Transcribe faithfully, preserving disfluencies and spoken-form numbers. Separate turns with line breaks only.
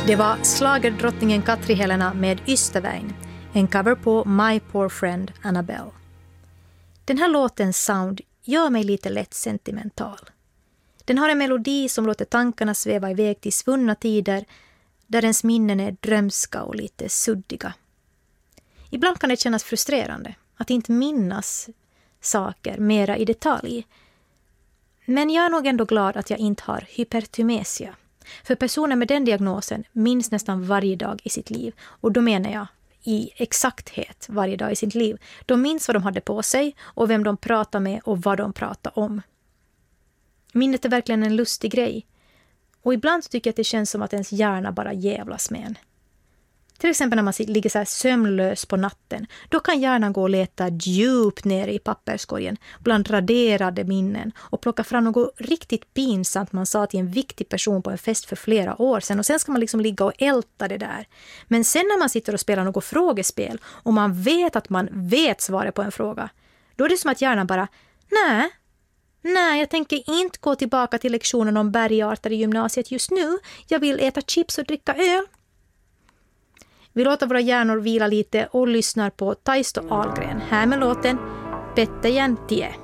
Det var schlagerdrottningen Katri Helena med Ystäväin, en cover på My Poor Friend Annabelle. Den här låtens sound gör mig lite lätt sentimental. Den har en melodi som låter tankarna sväva iväg till svunna tider där ens minnen är drömska och lite suddiga. Ibland kan det kännas frustrerande att inte minnas saker mera i detalj. Men jag är nog ändå glad att jag inte har hypertymesia. För personer med den diagnosen minns nästan varje dag i sitt liv. Och då menar jag i exakthet varje dag i sitt liv. De minns vad de hade på sig och vem de pratade med och vad de pratade om. Minnet är verkligen en lustig grej. Och ibland tycker jag att det känns som att ens hjärna bara jävlas med en. Till exempel när man ligger så här sömnlös på natten. Då kan hjärnan gå och leta djupt ner i papperskorgen bland raderade minnen och plocka fram något riktigt pinsamt man sa till en viktig person på en fest för flera år sedan. Och sen ska man liksom ligga och älta det där. Men sen när man sitter och spelar något frågespel och man vet att man vet svaret på en fråga. Då är det som att hjärnan bara, nej, nej jag tänker inte gå tillbaka till lektionen om bergarter i gymnasiet just nu. Jag vill äta chips och dricka öl. Vi låter våra hjärnor vila lite och lyssnar på Taisto Ahlgren. Här med låten Pettäjän tie.